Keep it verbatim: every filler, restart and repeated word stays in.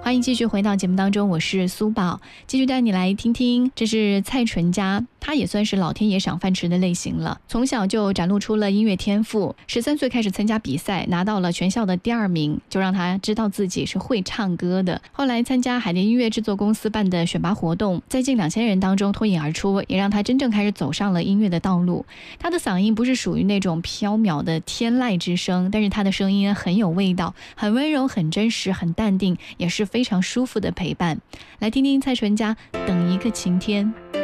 欢迎继续回到节目当中，我是苏宝，继续带你来听听，这是蔡淳佳，他也算是老天爷赏饭吃的类型了，从小就展露出了音乐天赋，十三岁开始参加比赛，拿到了全校的第二名，就让他知道自己是会唱歌的。后来参加海蝶音乐制作公司办的选拔活动，在近两千人当中脱颖而出，也让他真正开始走上了音乐的道路。他的嗓音不是属于那种飘渺的天籁之声，但是他的声音很有味道，很温柔，很真实，很淡定，也是非常舒服的陪伴。来听听蔡淳佳《等一个晴天》。